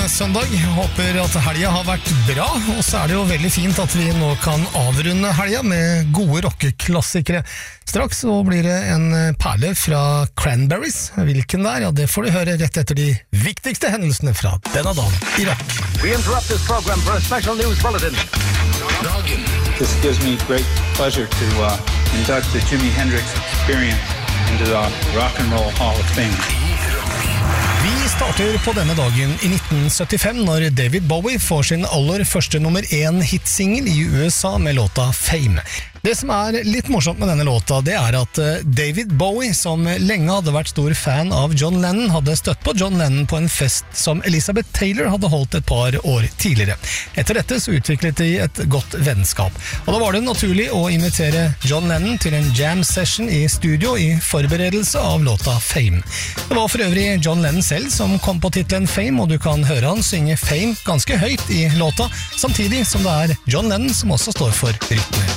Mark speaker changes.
Speaker 1: søndag. Håper at helga har vært bra, og så er det jo veldig fint at vi nå kan avrunde helga med gode rockeklassikere. Straks så blir det en perle fra Cranberries. Hvilken der? Ja, det får du høre rett etter de viktigste hendelsene fra denne dagen i rock.
Speaker 2: We interrupt this program for a special news bulletin.
Speaker 3: This gives me great pleasure to induct the Jimi Hendrix Experience into the Rock and Roll Hall of Fame.
Speaker 1: Vi starter på denne dagen i 1975 når David Bowie får sin aller første nummer 1 hitsingel i USA med låta Fame. Det som er litt morsomt med denne låta, det er at David Bowie, som lenge hadde vært stor fan av John Lennon, hadde støtt på John Lennon på en fest som Elizabeth Taylor hadde holdt et par år tidligere. Etter dette så utviklet de et godt vennskap, og da var det naturlig å invitere John Lennon til en jam session i studio i forberedelse av låta Fame. Det var for øvrig John Lennon selv som kom på titlen Fame, og du kan høre han synge Fame ganske høyt i låta, samtidig som det er John Lennon som også står for rytmen.